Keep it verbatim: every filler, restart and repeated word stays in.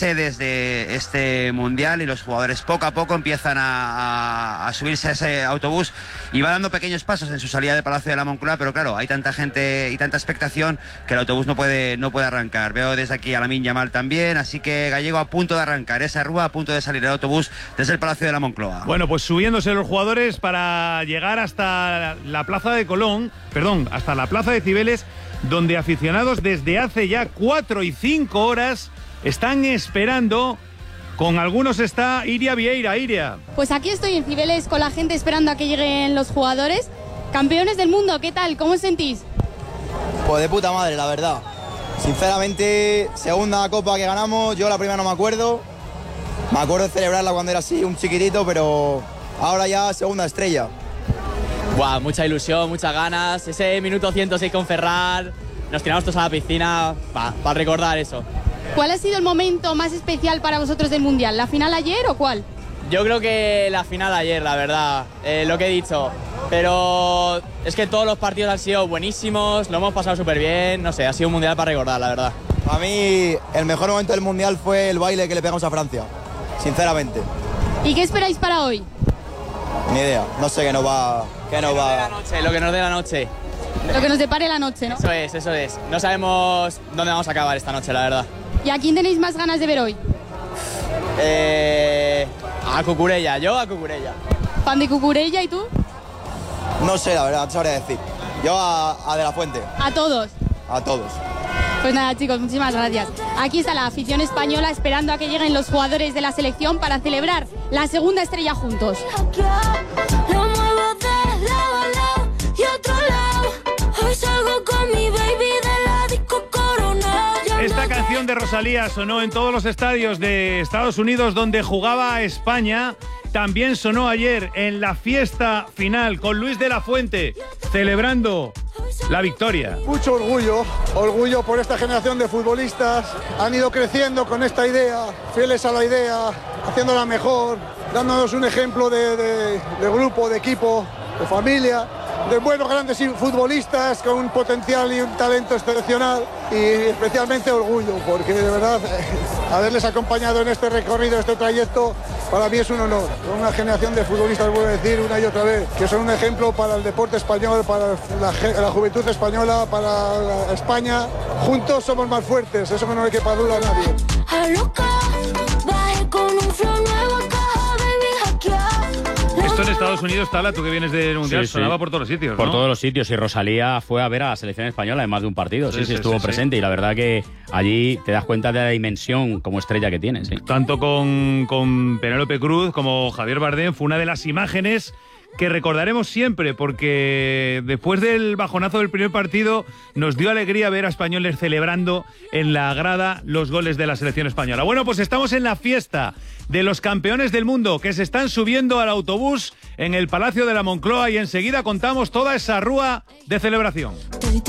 desde este mundial y los jugadores poco a poco empiezan a, a, a subirse a ese autobús y va dando pequeños pasos en su salida del Palacio de la Moncloa, pero claro, hay tanta gente y tanta expectación que el autobús no puede, no puede arrancar. Veo desde aquí a Lamine Yamal también, así que Gallego a punto de arrancar, esa Rúa a punto de salir el autobús desde el Palacio de la Moncloa. Bueno, pues subiéndose los jugadores para llegar hasta la Plaza de Colón, perdón, hasta la Plaza de Cibeles, donde aficionados desde hace ya cuatro y cinco horas están esperando. Con algunos está Iria Vieira. Iria. Pues aquí estoy en Cibeles con la gente esperando a que lleguen los jugadores. Campeones del mundo, ¿qué tal? ¿Cómo os sentís? Pues de puta madre, la verdad. Sinceramente, segunda copa que ganamos, yo la primera no me acuerdo. Me acuerdo de celebrarla cuando era así, un chiquitito, pero ahora ya segunda estrella. Buah, mucha ilusión, muchas ganas. Ese minuto ciento seis con Ferran, nos tiramos todos a la piscina, para pa recordar eso. ¿Cuál ha sido el momento más especial para vosotros del Mundial? ¿La final ayer o cuál? Yo creo que la final ayer, la verdad, eh, lo que he dicho. Pero es que todos los partidos han sido buenísimos, lo hemos pasado súper bien, no sé, ha sido un Mundial para recordar, la verdad. Para mí, el mejor momento del Mundial fue el baile que le pegamos a Francia, sinceramente. ¿Y qué esperáis para hoy? Ni idea, no sé qué nos va... Qué nos va... La noche, lo que nos dé la noche. Lo que nos depare la noche, ¿no? Eso es, eso es. No sabemos dónde vamos a acabar esta noche, la verdad. ¿Y a quién tenéis más ganas de ver hoy? Eh, a Cucurella, yo a Cucurella. ¿Fan de Cucurella y tú? No sé, la verdad, no sabría decir. Yo a, a De La Fuente. ¿A todos? A todos. Pues nada, chicos, muchísimas gracias. Aquí está la afición española esperando a que lleguen los jugadores de la selección para celebrar la segunda estrella juntos. Esta canción de Rosalía sonó en todos los estadios de Estados Unidos donde jugaba España. También sonó ayer en la fiesta final con Luis de la Fuente celebrando la victoria. Mucho orgullo, orgullo por esta generación de futbolistas. Han ido creciendo con esta idea, fieles a la idea, haciéndola mejor, dándonos un ejemplo de, de, de grupo, de equipo, de familia, de buenos grandes futbolistas con un potencial y un talento excepcional, y especialmente orgullo porque de verdad haberles acompañado en este recorrido, este trayecto, para mí es un honor. Una generación de futbolistas, voy a decir una y otra vez, que son un ejemplo para el deporte español, para la, la juventud española, para España. Juntos somos más fuertes, eso no le quepa duda a nadie. Esto en Estados Unidos, Tala, tú que vienes del Mundial, sí, sonaba sí. por todos los sitios, Por ¿no? todos los sitios, y Rosalía fue a ver a la selección española en más de un partido, sí, sí, sí, sí estuvo sí, presente, sí. Y la verdad que allí te das cuenta de la dimensión como estrella que tiene, sí. Tanto con, con Penélope Cruz como Javier Bardem, fue una de las imágenes que recordaremos siempre, porque después del bajonazo del primer partido nos dio alegría ver a españoles celebrando en la grada los goles de la selección española. Bueno, pues estamos en la fiesta de los campeones del mundo que se están subiendo al autobús en el Palacio de la Moncloa y enseguida contamos toda esa rúa de celebración.